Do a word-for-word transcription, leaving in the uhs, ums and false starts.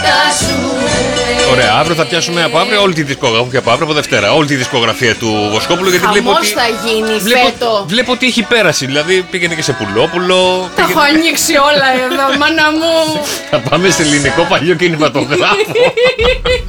Ωραία, αύριο θα πιάσουμε από αύριο όλη τη δισκογραφία. Όχι από αύριο, από Δευτέρα. Όλη τη δισκογραφία του Βοσκόπουλου. Γιατί βλέπω ότι, θα γίνει βλέπω, φέτο. βλέπω ότι έχει πέρασει. Δηλαδή πήγαινε και σε Πουλόπουλο. Τα έχω ανοίξει όλα εδώ, μάνα μου. Θα πάμε σε ελληνικό παλιό κινηματογράφο.